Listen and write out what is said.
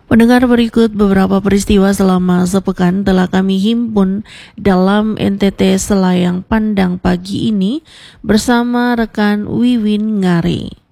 Pendengar, berikut beberapa peristiwa selama sepekan telah kami himpun dalam NTT Selayang Pandang pagi ini bersama rekan Wiwin Ngari.